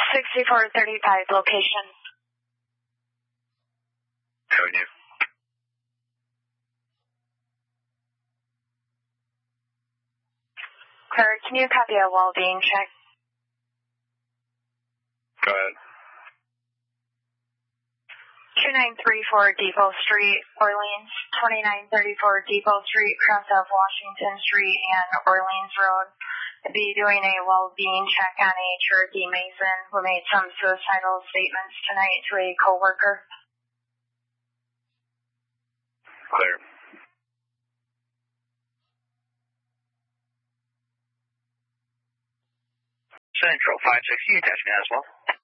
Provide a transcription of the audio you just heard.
6435 location. Avenue. Sir, can you copy a well-being check? Go ahead. 2934 Depot Street, Orleans. 2934 Depot Street, cross off Washington Street and Orleans Road. I'll be doing a well-being check on a Cherokee Mason who made some suicidal statements tonight to a coworker. Clear. Central 560, attachment as well.